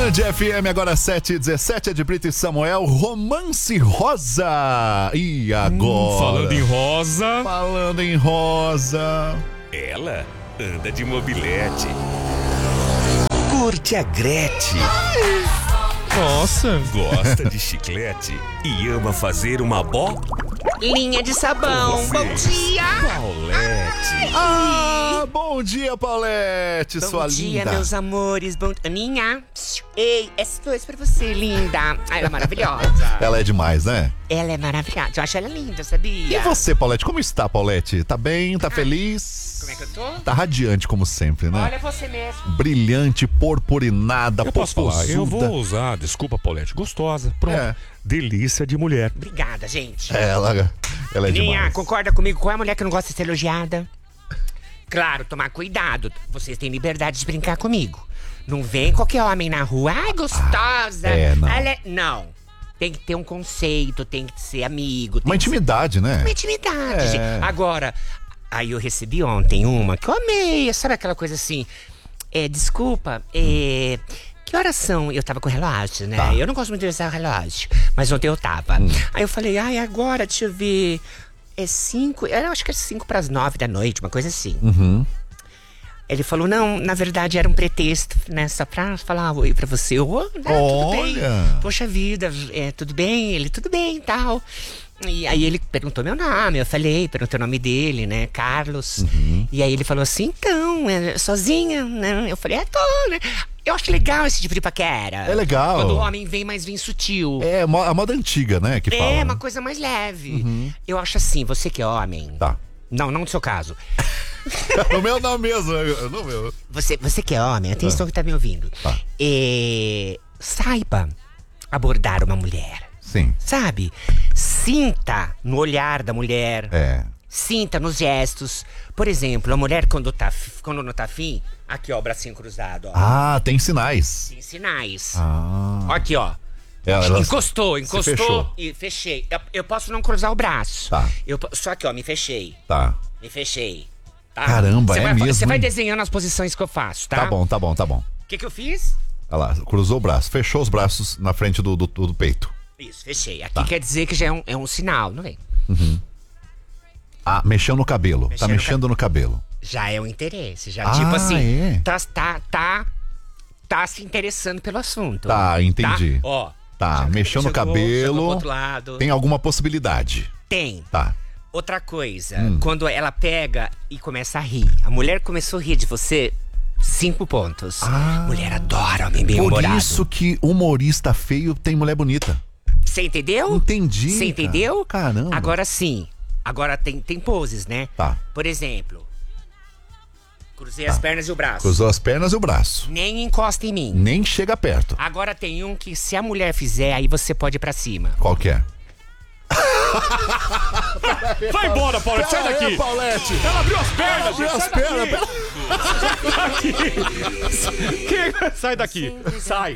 Band FM, agora 7h17, é de Brito e Samuel, Romance Rosa. E agora? Falando em rosa. Ela anda de mobilete. Curte a Gretchen. Nossa. Gosta de chiclete e ama fazer uma linha de sabão. Bom dia! Paulette. Bom dia, Paulette, sua linda. Bom dia, meus amores. Aninha. Ei, essa dois pra você, linda. Ai, ela é maravilhosa. Ela é demais, né? Ela é maravilhosa. Eu acho ela linda, sabia? E você, Paulette, como está, Paulette? Tá bem? Tá feliz? Como é que eu tô? Tá radiante, como sempre, né? Olha você mesmo. Brilhante, purpurinada, Eu posso falar, popozuda. eu vou usar, desculpa, Paulette, gostosa. Pronto. É. Delícia de mulher. Obrigada, gente. Ela é Aninha, demais. concorda comigo? Qual é a mulher que não gosta de ser elogiada? Claro, tomar cuidado. Vocês têm liberdade de brincar comigo. Não vem qualquer homem na rua. Ai, gostosa. não. Não. Tem que ter um conceito, tem que ser amigo. Uma intimidade, né? Uma intimidade, É. gente. Agora, aí eu recebi ontem uma que eu amei. Sabe aquela coisa assim? Desculpa, que horas são? Eu tava com o relógio, né? Tá. Eu não gosto muito de usar o relógio, mas ontem eu tava. Aí eu falei, agora, deixa eu ver. Eu acho que é 8:55 da noite, uma coisa assim. Ele falou, não, na verdade era um pretexto, né? Só pra falar oi pra você. Tudo bem. Olha. Poxa vida, tudo bem? Ele, tudo bem e tal. E aí ele perguntou meu nome, eu falei, perguntei o nome dele, né? Carlos. E aí ele falou assim, então, sozinha, né? Eu falei, tô, né? Eu acho legal esse tipo de paquera. É legal. Quando o homem vem, mas vem sutil. É a moda antiga, né? Que fala. É, né? uma coisa mais leve. Eu acho assim, você que é homem. Tá. Não no seu caso. O meu não mesmo. No meu. Você que é homem, atenção que tá me ouvindo. Tá. Saiba abordar uma mulher. Sim. Sabe? Sinta no olhar da mulher. Sinta nos gestos. Por exemplo, a mulher quando não tá afim, aqui ó, o bracinho cruzado, ó. Ah, tem sinais. Tem sinais. Ah. Aqui ó. Ela Encostou fechou. e fechei. Eu posso não cruzar o braço. Tá. Só que ó, me fechei. Tá. Me fechei. Tá? Caramba, mesmo. Você vai hein? desenhando as posições que eu faço, tá? Tá bom. O que eu fiz? Olha lá, cruzou o braço, fechou os braços na frente do peito. Isso, fechei. Aqui quer dizer que já é um sinal, não vem? Ah, mexeu no cabelo. Tá mexendo no cabelo. Já é um interesse, já tipo assim, tá se interessando pelo assunto. Tá, entendi. Tá? Ó. Tá, mexeu no chegou pro cabelo. outro lado. Tem alguma possibilidade. Tem. Tá. Outra coisa, quando ela pega e começa a rir. A mulher começou a rir de você, 5 pontos. Mulher adora homem bem Por humorado. isso que humorista feio tem mulher bonita. Você entendeu? Entendi. Você entendeu? Caramba. Agora sim. Agora tem poses, né? Tá. Por exemplo, cruzei as pernas e o braço. Cruzou as pernas e o braço. Nem encosta em mim. Nem chega perto. Agora tem um que se a mulher fizer, aí você pode ir pra cima. Qual que é? Vai embora, Paulette, sai daqui. Paulette. Ela abriu as pernas, Abriu gente, as pernas. sai daqui. Sai daqui. Sai.